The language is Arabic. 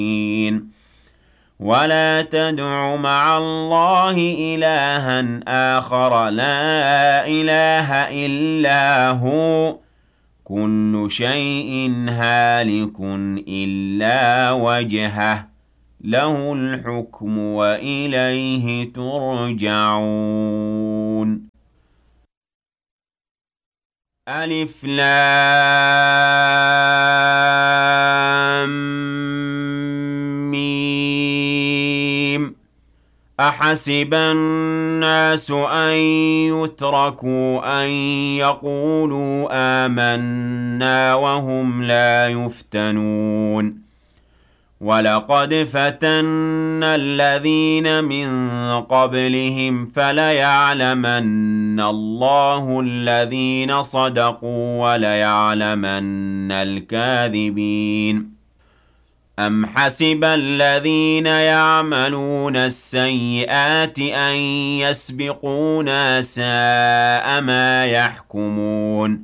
ولا تدع مع الله إلها آخر لا إله إلا هو كل شيء هالك إلا وجهه له الحكم وإليه ترجعون ألف لام ميم أحسب الناس أن يتركوا أن يقولوا آمنا وهم لا يفتنون ولقد فتنا الذين من قبلهم فليعلمن الله الذين صدقوا وليعلمن الكاذبين أم حسب الذين يعملون السيئات أن يسبقونا ساء ما يحكمون